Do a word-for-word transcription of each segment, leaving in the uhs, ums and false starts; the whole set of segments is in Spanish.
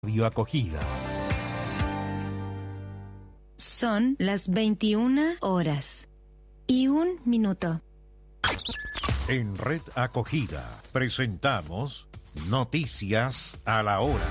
Radio Acogida. Son las veintiuna horas y un minuto. En Red Acogida presentamos Noticias a la Hora.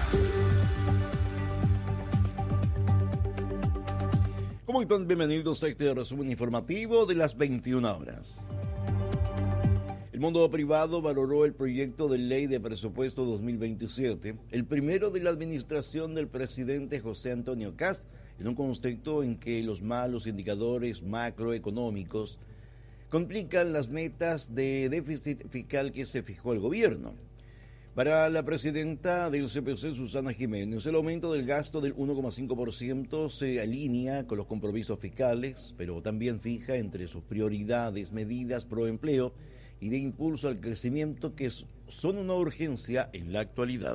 ¿Cómo están? Bienvenidos a este resumen informativo de las veintiuna horas. El mundo privado valoró el proyecto de ley de presupuesto dos mil veintisiete, el primero de la administración del presidente José Antonio Kast, en un contexto en que los malos indicadores macroeconómicos complican las metas de déficit fiscal que se fijó el gobierno. Para la presidenta del C P C, Susana Jiménez, el aumento del gasto del uno coma cinco por ciento se alinea con los compromisos fiscales, pero también fija entre sus prioridades medidas pro empleo y de impulso al crecimiento que son una urgencia en la actualidad.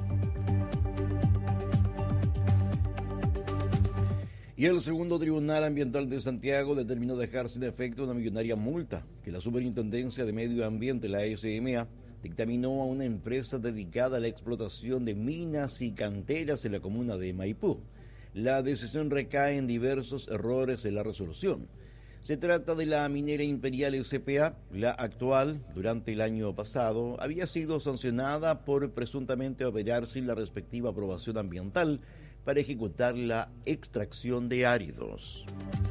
Y el segundo Tribunal Ambiental de Santiago determinó dejar sin efecto una millonaria multa que la Superintendencia de Medio Ambiente, la S M A, dictaminó a una empresa dedicada a la explotación de minas y canteras en la comuna de Maipú. La decisión recae en diversos errores en la resolución. Se trata de la minera Imperial S P A, la actual, durante el año pasado, había sido sancionada por presuntamente operar sin la respectiva aprobación ambiental para ejecutar la extracción de áridos.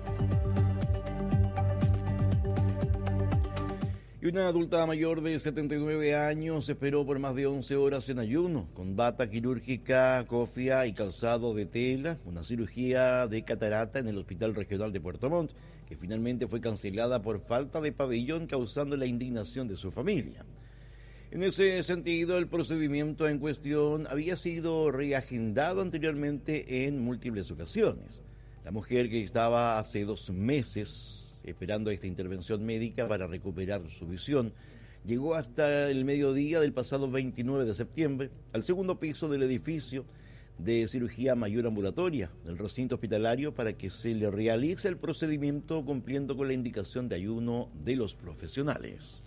Y una adulta mayor de setenta y nueve años esperó por más de once horas en ayuno, con bata quirúrgica, cofia y calzado de tela, una cirugía de catarata en el Hospital Regional de Puerto Montt, que finalmente fue cancelada por falta de pabellón, causando la indignación de su familia. En ese sentido, el procedimiento en cuestión había sido reagendado anteriormente en múltiples ocasiones. La mujer, que estaba hace dos meses esperando esta intervención médica para recuperar su visión, llegó hasta el mediodía del pasado veintinueve de septiembre al segundo piso del edificio de cirugía mayor ambulatoria del recinto hospitalario para que se le realice el procedimiento cumpliendo con la indicación de ayuno de los profesionales.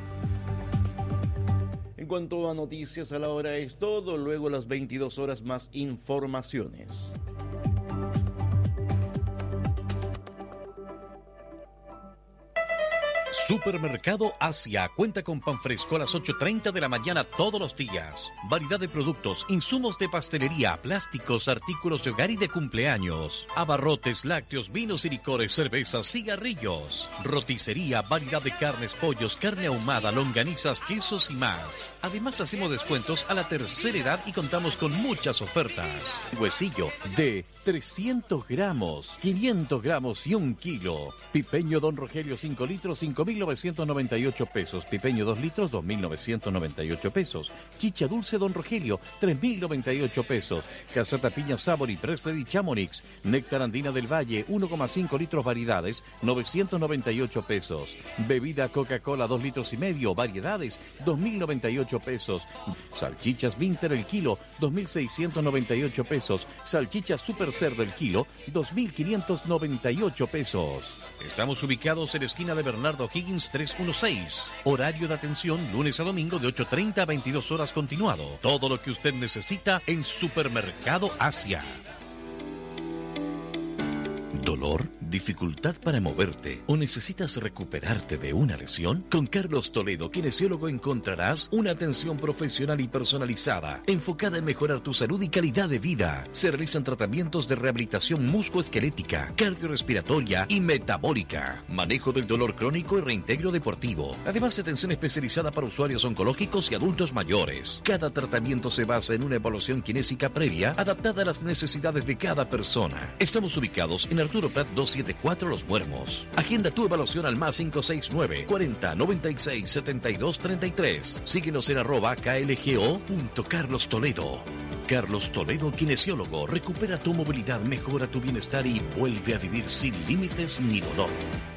En cuanto a noticias a la hora es todo, luego a las veintidós horas más informaciones. Supermercado Asia cuenta con pan fresco a las ocho treinta de la mañana todos los días. Variedad de productos, insumos de pastelería, plásticos, artículos de hogar y de cumpleaños. Abarrotes, lácteos, vinos y licores, cervezas, cigarrillos. Roticería, variedad de carnes, pollos, carne ahumada, longanizas, quesos y más. Además hacemos descuentos a la tercera edad y contamos con muchas ofertas. Huesillo de trescientos gramos, quinientos gramos y un kilo. Pipeño Don Rogelio cinco litros, cinco mil novecientos noventa y ocho pesos. Pipeño dos litros, dos mil novecientos noventa y ocho pesos. Chicha dulce Don Rogelio, tres mil noventa y ocho pesos. Casata Piña Sabor y Presley Chamonix. Néctar Andina del Valle, uno coma cinco litros variedades, novecientos noventa y ocho pesos. Bebida Coca-Cola dos litros y medio, variedades, dos mil noventa y ocho pesos. Salchichas Vinter el kilo, dos mil seiscientos noventa y ocho pesos. Salchichas Super Cerdo el kilo, dos mil quinientos noventa y ocho pesos. Estamos ubicados en la esquina de Bernardo Higgins trescientos dieciséis. Horario de atención lunes a domingo de ocho treinta a veintidós horas continuado. Todo lo que usted necesita en Supermercado Asia. ¿Dolor? ¿Dificultad para moverte? ¿O necesitas recuperarte de una lesión? Con Carlos Toledo, kinesiólogo, encontrarás una atención profesional y personalizada, enfocada en mejorar tu salud y calidad de vida. Se realizan tratamientos de rehabilitación musculoesquelética, cardiorrespiratoria y metabólica, manejo del dolor crónico y reintegro deportivo. Además, atención especializada para usuarios oncológicos y adultos mayores. Cada tratamiento se basa en una evaluación kinésica previa, adaptada a las necesidades de cada persona. Estamos ubicados en Arturo Prat doscientos setenta y cuatro Los Muermos. Agenda tu evaluación al más cinco seis nueve, cuarenta, noventa y seis, setenta y dos, treinta y tres. Síguenos en arroba klgo.Carlos Toledo. Carlos Toledo, kinesiólogo. Recupera tu movilidad, mejora tu bienestar y vuelve a vivir sin límites ni dolor.